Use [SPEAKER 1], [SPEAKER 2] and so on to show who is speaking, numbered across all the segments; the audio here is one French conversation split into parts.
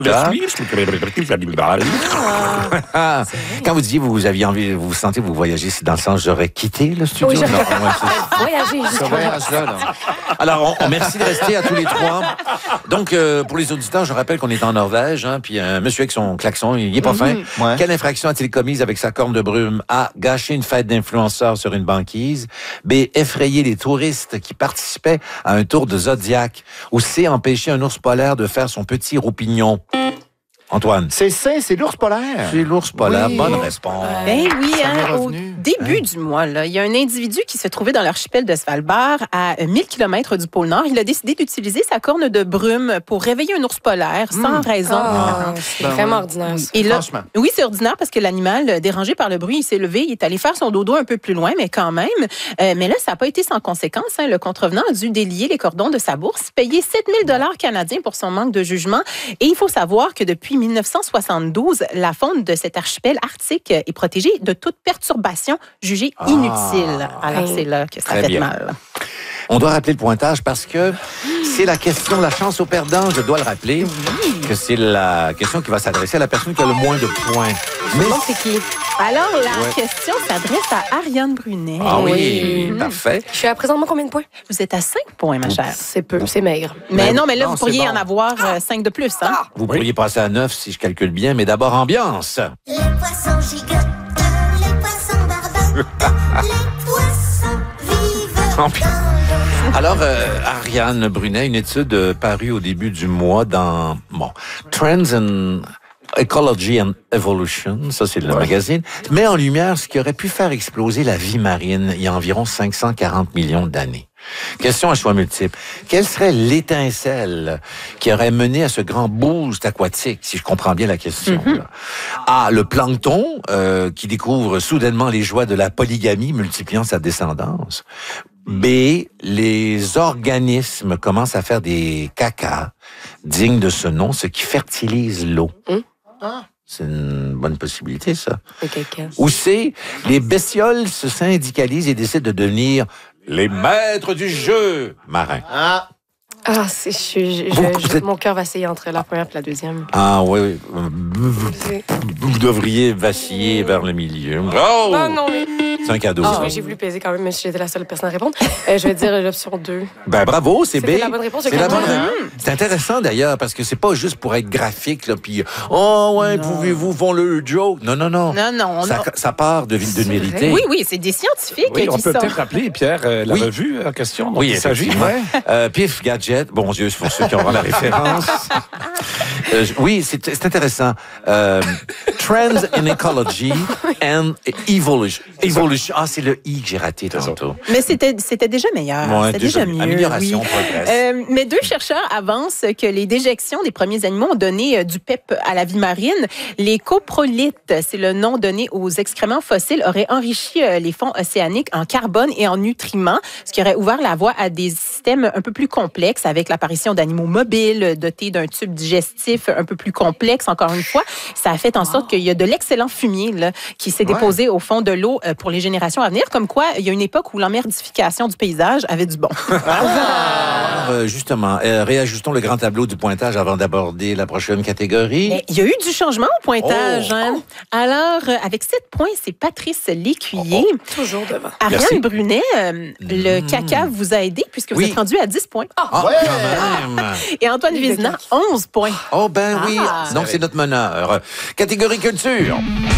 [SPEAKER 1] Quand vous disiez vous aviez envie, vous sentez vous voyagez, c'est dans le sens j'aurais quitté le studio?
[SPEAKER 2] Oui,
[SPEAKER 1] Voyager. Ce voyage-là. Non. Alors, merci de rester à tous les trois. Donc, pour les auditeurs, je rappelle qu'on est en Norvège, hein, puis un monsieur avec son klaxon, il est pas fin. Ouais. Quelle infraction a-t-il commise avec sa corne de brume? A. Gâcher une fête d'influenceurs sur une banquise. B. Effrayer les touristes qui participaient à un tour de Zodiac. Ou C. Empêcher un ours polaire de faire son petit roupignon. Antoine.
[SPEAKER 3] C'est l'ours polaire.
[SPEAKER 1] C'est l'ours polaire. Oui. Bonne réponse.
[SPEAKER 2] Ben oui, hein, au début du mois, là, il y a un individu qui se trouvait dans l'archipel de Svalbard, à 1000 km du pôle Nord. Il a décidé d'utiliser sa corne de brume pour réveiller un ours polaire sans raison.
[SPEAKER 4] C'est vraiment ordinaire.
[SPEAKER 2] Et là, franchement. Oui, c'est ordinaire parce que l'animal, dérangé par le bruit, il s'est levé, il est allé faire son dodo un peu plus loin, mais quand même. Mais là, ça n'a pas été sans conséquence. Hein. Le contrevenant a dû délier les cordons de sa bourse, payer 7000 $ canadiens pour son manque de jugement. Et il faut savoir que depuis 1972, la faune de cet archipel arctique est protégée de toute perturbation jugée inutile. Alors, c'est là que ça fait mal.
[SPEAKER 1] On doit rappeler le pointage parce que c'est la question, la chance au perdant, je dois le rappeler, que c'est la question qui va s'adresser à la personne qui a le moins de points.
[SPEAKER 2] Mais c'est qui? Alors, la question s'adresse à Ariane Brunet.
[SPEAKER 1] Ah oui, parfait.
[SPEAKER 4] Je suis à présentement combien de points?
[SPEAKER 2] Vous êtes à 5 points, ma chère.
[SPEAKER 4] C'est peu, c'est maigre.
[SPEAKER 2] Mais non, mais là, vous pourriez en avoir 5 de plus. Hein?
[SPEAKER 1] Vous pourriez passer à 9 si je calcule bien, mais d'abord, ambiance.
[SPEAKER 5] Les poissons gigotent, les poissons barbotent, les poissons vivent.
[SPEAKER 1] Alors, Ariane Brunet, une étude parue au début du mois dans Trends and Ecology and Evolution, ça c'est le magazine, met en lumière ce qui aurait pu faire exploser la vie marine il y a environ 540 millions d'années. Question à choix multiples. Quelle serait l'étincelle qui aurait mené à ce grand boost aquatique, si je comprends bien la question? A. Le plancton, qui découvre soudainement les joies de la polygamie, multipliant sa descendance. B. Les organismes commencent à faire des cacas dignes de ce nom, ce qui fertilise l'eau. C'est une bonne possibilité, ça. Ou C. Les bestioles se syndicalisent et décident de devenir les maîtres du jeu marin.
[SPEAKER 4] Mon cœur vacille entre la première et la deuxième.
[SPEAKER 1] Ah oui. Vous devriez vaciller vers le milieu. Oh!
[SPEAKER 4] Non, mais...
[SPEAKER 1] C'est un cadeau.
[SPEAKER 4] J'ai voulu peser quand même, mais j'étais la seule personne à répondre. Je vais dire l'option 2.
[SPEAKER 1] Ben bravo, c'est B.
[SPEAKER 4] C'est la bonne réponse.
[SPEAKER 1] C'est la bonne réponse. C'est intéressant d'ailleurs, parce que c'est pas juste pour être graphique, là, puis pouvez-vous faire le joke? Non.
[SPEAKER 2] Non.
[SPEAKER 1] Ça part de vérité.
[SPEAKER 2] Oui, c'est des scientifiques qui
[SPEAKER 3] on peut
[SPEAKER 2] sont...
[SPEAKER 3] peut-être rappeler, Pierre, la revue en question dont il s'agit.
[SPEAKER 1] Pif Gadget, bon Dieu, c'est pour ceux qui auront la référence. Oui, c'est intéressant. Trends in Ecology and Evolution. Ah, c'est le I que j'ai raté tantôt.
[SPEAKER 2] Mais c'était déjà meilleur. C'était déjà mieux.
[SPEAKER 1] Amélioration, progresse.
[SPEAKER 2] Mais 2 chercheurs avancent que les déjections des premiers animaux ont donné du pep à la vie marine. Les coprolites, c'est le nom donné aux excréments fossiles, auraient enrichi les fonds océaniques en carbone et en nutriments, ce qui aurait ouvert la voie à des systèmes un peu plus complexes avec l'apparition d'animaux mobiles, dotés d'un tube digestif un peu plus complexe, encore une fois. Ça a fait en sorte qu'il y a de l'excellent fumier là, qui s'est déposé au fond de l'eau pour les générations à venir, comme quoi il y a une époque où l'emmerdification du paysage avait du bon.
[SPEAKER 1] Justement, réajustons le grand tableau du pointage avant d'aborder la prochaine catégorie.
[SPEAKER 2] Mais il y a eu du changement au pointage. Alors, avec 7 points, c'est Patrice Lécuyer.
[SPEAKER 4] Toujours devant.
[SPEAKER 2] Ariane Brunet, le caca vous a aidé puisque vous êtes rendu à 10 points.
[SPEAKER 1] Quand même!
[SPEAKER 2] Et Antoine Vézina, 11 points.
[SPEAKER 1] Oh, ben oui! Donc, c'est notre meneur. Catégorie culture.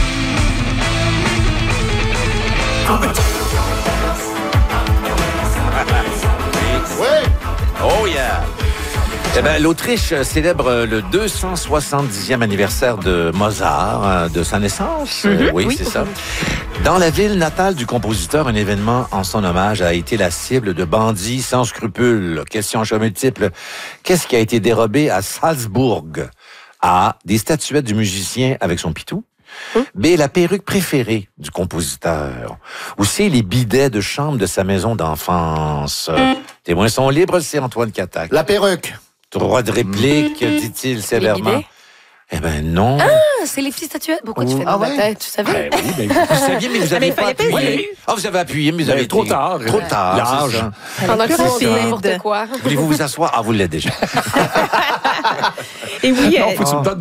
[SPEAKER 1] Oh yeah! Eh ben, l'Autriche célèbre le 270e anniversaire de Mozart, de sa naissance. Oui, c'est ça. Dans la ville natale du compositeur, un événement en son hommage a été la cible de bandits sans scrupules. Question en choix multiple. Qu'est-ce qui a été dérobé à Salzbourg? A. Des statuettes du musicien avec son pitou. B. La perruque préférée du compositeur. Ou C. Les bidets de chambre de sa maison d'enfance. Témoins sont libres, c'est Antoine Catac.
[SPEAKER 3] La perruque.
[SPEAKER 1] Droit de réplique, dit-il sévèrement. Eh ben non.
[SPEAKER 4] C'est les petites statuettes. Pourquoi tu fais de la tête? Tu savais?
[SPEAKER 1] Oui, vous saviez, mais vous avez pas appuyé. Vous avez appuyé, mais vous avez
[SPEAKER 3] trop tard.
[SPEAKER 1] Trop tard.
[SPEAKER 3] L'âge.
[SPEAKER 4] Pendant que c'est n'importe quoi.
[SPEAKER 1] Voulez-vous vous asseoir? Vous l'êtes déjà.
[SPEAKER 2] Et oui.
[SPEAKER 3] Non, faut que tu me donnes